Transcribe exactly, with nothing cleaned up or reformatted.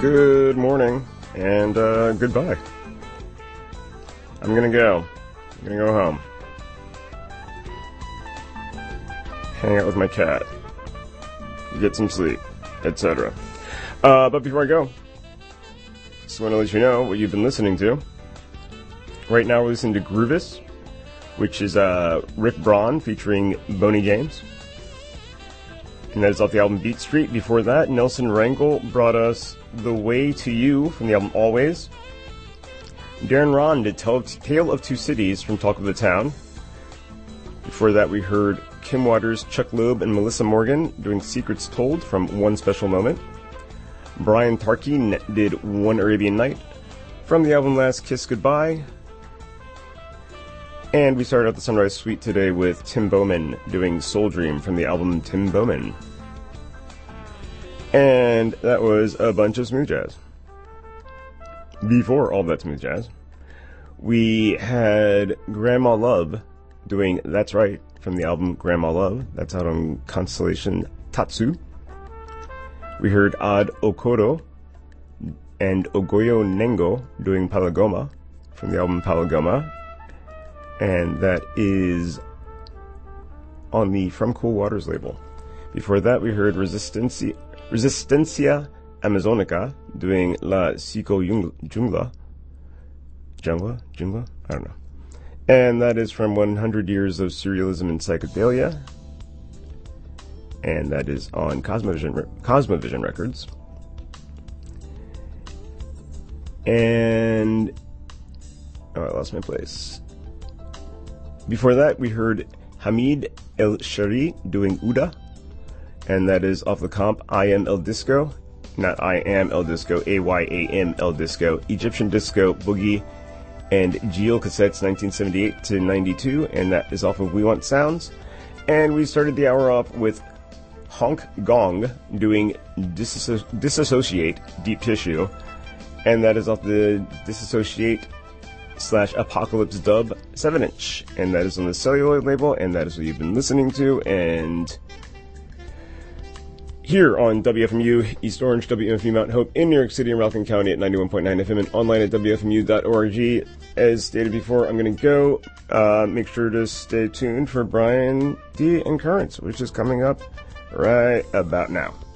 Good morning, and uh, goodbye. I'm gonna go. I'm gonna go home. Hang out with my cat. Get some sleep, et cetera. Uh, but before I go, just want to let you know what you've been listening to. Right now we're listening to Groovis, which is uh, Rick Braun featuring Boney James. And that is off the album Beat Street. Before that, Nelson Rangel brought us The Way to You from the album Always. Darren Ron did Tale of Two Cities from Talk of the Town. Before that, we heard Kim Waters, Chuck Loeb, and Melissa Morgan doing Secrets Told from One Special Moment. Brian Tarkey did One Arabian Night from the album Last Kiss Goodbye. And we started out the Sunrise Suite today with Tim Bowman doing Soul Dream from the album Tim Bowman. And that was a bunch of smooth jazz. Before all that smooth jazz, we had Grandma Love doing That's Right from the album Grandma Love. That's out on Constellation Tatsu. We heard Ad Okoro and Ogoyo Nengo doing Palagoma from the album Palagoma. And that is on the From Cool Waters label. Before that, we heard Resistencia, Resistencia Amazonica doing La Psico Jungla. Jungla? Jungla? I don't know. And that is from one hundred Years of Surrealism and Psychedelia. And that is on Cosmovision, Cosmovision Records. And... oh, I lost my place. Before that, we heard Hamid El Shari doing Uda, and that is off the comp I Am El Disco, not I Am El Disco, A Y A M El Disco, Egyptian Disco, Boogie, and Geo Cassettes nineteen seventy-eight to ninety-two, and that is off of We Want Sounds. And we started the hour off with Honk Gong doing Disso- Disassociate, Deep Tissue, and that is off the Disassociate slash Apocalypse Dub seven inch, and that is on the Celluloid label, and that is what you've been listening to. And here on W F M U East Orange, W F M U Mount Hope in New York City and Rockland County at ninety-one point nine F M and online at W F M U dot org. As stated before, I'm going to go. Uh, make sure to stay tuned for Brian D. and Currents, which is coming up right about now.